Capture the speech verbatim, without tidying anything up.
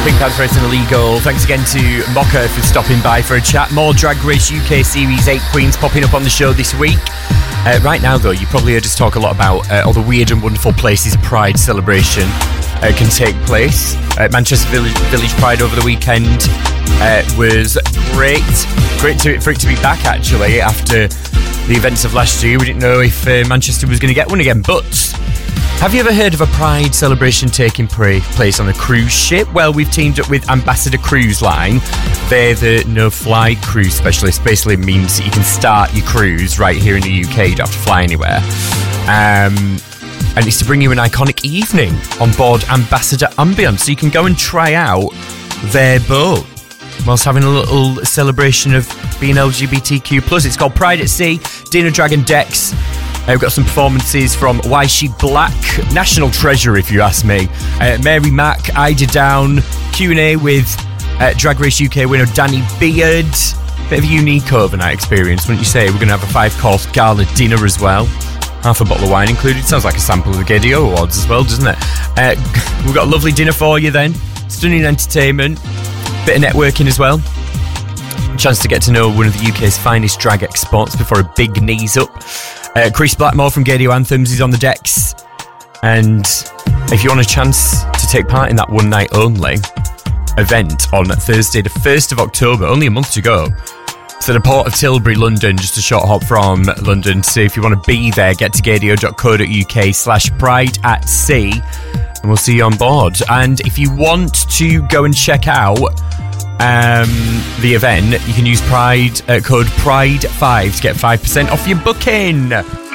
Pink Panther and Illegal. Thanks again to Mocha for stopping by for a chat. More Drag Race U K Series eight queens popping up on the show this week. Uh, right now, though, you probably heard us talk a lot about uh, all the weird and wonderful places a Pride celebration uh, can take place. Uh, Manchester Village, Village Pride over the weekend uh, was great. Great to, for it to be back, actually, after the events of last year. We didn't know if uh, Manchester was going to get one again, but have you ever heard of a Pride celebration taking place on a cruise ship? Well, we've teamed up with Ambassador Cruise Line. They're the no-fly cruise specialist. Basically means that you can start your cruise right here in the U K. You don't have to fly anywhere. Um, and it's to bring you an iconic evening on board Ambassador Ambience, so you can go and try out their boat whilst having a little celebration of being L G B T Q plus. It's called Pride at Sea, Dinner Dragon Decks. Uh, we've got some performances from Why She Black, National Treasure if you ask me, uh, Mary Mack, Ida Down, Q and A with uh, Drag Race U K winner Danny Beard. Bit of a unique overnight experience, wouldn't you say? We're going to have a five-course gala dinner as well. Half a bottle of wine included. Sounds like a sample of the Gaydio Awards as well, doesn't it? Uh, we've got a lovely dinner for you then. Stunning entertainment. Bit of networking as well. Chance to get to know one of the U K's finest drag exports before a big knees up. Uh, Chris Blackmore from Gaydio Anthems is on the decks. And if you want a chance to take part in that one night only event on Thursday the first of October, only a month to go, so the Port of Tilbury, London, just a short hop from London. So if you want to be there, get to gaydio.co.uk slash pride at sea and we'll see you on board. And if you want to go and check out um, the event, you can use Pride uh, code Pride five to get five percent off your booking.